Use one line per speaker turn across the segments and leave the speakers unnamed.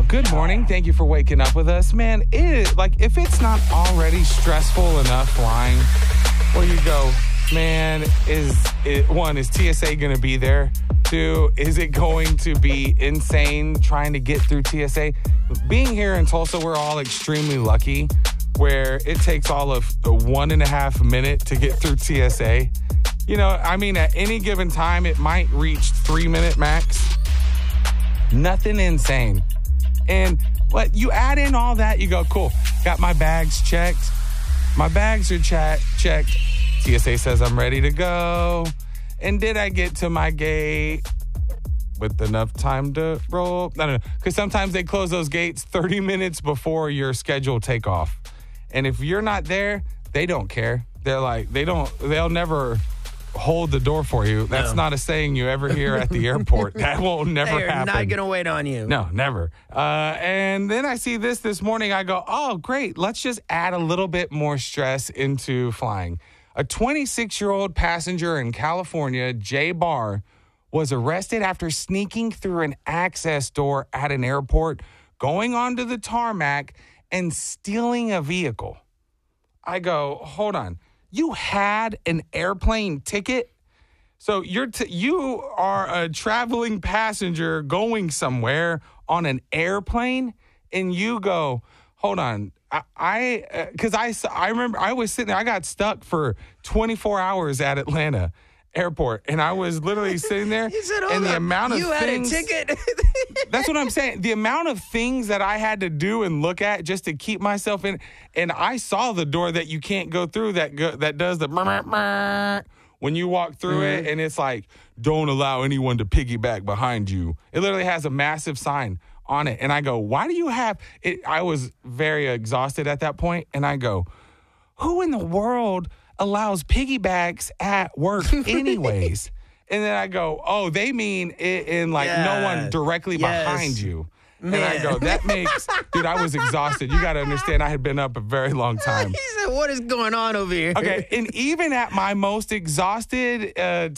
Good morning. Thank you for waking up with us. Man, if it's not already stressful enough flying, where you go, man, is TSA going to be there? 2, is it going to be insane trying to get through TSA? Being here in Tulsa, we're all extremely lucky where it takes all of 1.5 minutes to get through TSA. At any given time, it might reach 3-minute max. Nothing insane. And you add in all that, you go, cool. Got my bags checked. My bags are checked. TSA says I'm ready to go. And did I get to my gate with enough time to roll? No. Because sometimes they close those gates 30 minutes before your scheduled takeoff. And if you're not there, they don't care. They're like, they'll never hold the door for you. That's not a saying you ever hear at the airport. That will never happen.
They're not going to wait on you.
No, never. And then I see this morning. I go, oh, great. Let's just add a little bit more stress into flying. A 26-year-old passenger in California, Jay Barr, was arrested after sneaking through an access door at an airport, going onto the tarmac, and stealing a vehicle. I go, hold on. You had an airplane ticket? So you are a traveling passenger going somewhere on an airplane, and you go, hold on. I remember I was sitting there. I got stuck for 24 hours at Atlanta airport, and I was literally sitting there.
You said,
and the amount of things.
You had a ticket?
That's what I'm saying. The amount of things that I had to do and look at just to keep myself in. And I saw the door that you can't go through that does the when you walk through it, and it's like, don't allow anyone to piggyback behind you. It literally has a massive sign on it. And I go, why do you have it? I was very exhausted at that point. And I go, who in the world allows piggybacks at work anyways? And then I go, oh, they mean it in no one directly behind you. Man. And I go, that makes, dude, I was exhausted. You got to understand, I had been up a very long time.
He said, what is going on over here?
Okay, and even at my most exhausted,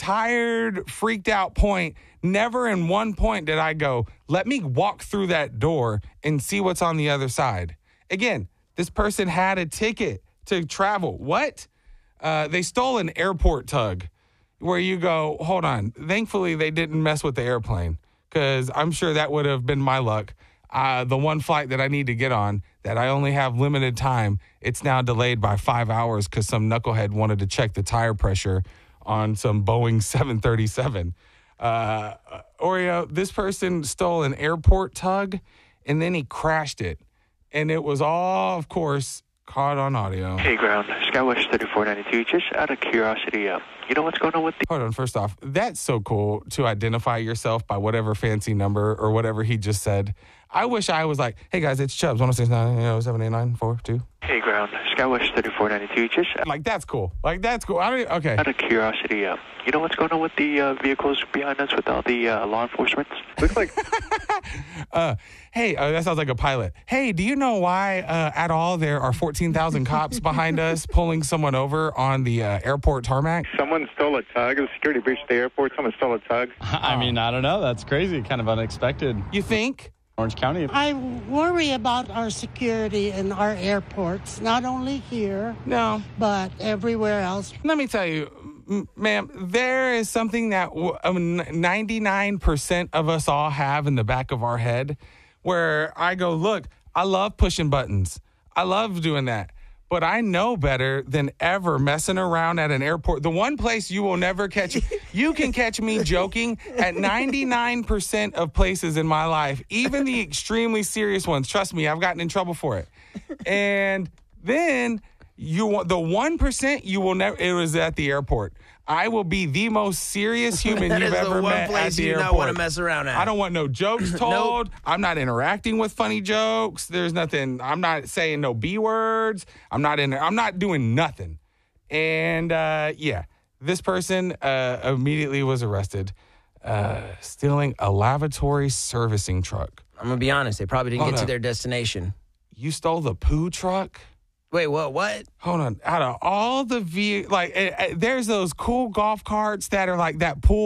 tired, freaked out point, never in one point did I go, let me walk through that door and see what's on the other side. Again, this person had a ticket to travel. What? They stole an airport tug where you go, hold on. Thankfully, they didn't mess with the airplane because I'm sure that would have been my luck. The one flight that I need to get on that I only have limited time, it's now delayed by 5 hours because some knucklehead wanted to check the tire pressure on some Boeing 737. Oreo, this person stole an airport tug and then he crashed it. And it was all, of course, caught on audio.
Hey, ground, Skywest 3492. Just out of curiosity, you know what's going on with the...
Hold on, first off, that's so cool to identify yourself by whatever fancy number or whatever he just said. I wish I was like, hey guys, it's Chubbs, 1069, 78942.
Hey, ground, Skywest 3492. Just...
that's cool. Okay.
Out of curiosity, you know what's going on with the vehicles behind us with all the law enforcement? Looks like...
Hey, that sounds like a pilot. Hey, do you know why at all there are 14,000 cops behind us pulling someone over on the airport tarmac?
Someone stole a tug. A security breach at the airport. Someone stole a tug.
I mean, I don't know. That's crazy. Kind of unexpected.
You think?
Orange County.
I worry about our security in our airports, not only here, but everywhere else.
Let me tell you, ma'am, there is something that 99% of us all have in the back of our head where I go, look, I love pushing buttons. I love doing that. But I know better than ever messing around at an airport. The one place you will never catch, you can catch me joking at 99% of places in my life, even the extremely serious ones. Trust me, I've gotten in trouble for it. And then the 1% you will never, it was at the airport. I will be the most serious human you've ever met at the airport. That is the one place you not want
to mess around at.
I don't want no jokes told. Nope. I'm not interacting with funny jokes. There's nothing. I'm not saying no B words. I'm not doing nothing. And this person immediately was arrested, stealing a lavatory servicing truck.
I'm gonna be honest. They probably didn't get to their destination.
You stole the poo truck?
Wait, what?
Hold on. Out of all the there's those cool golf carts that are like that pool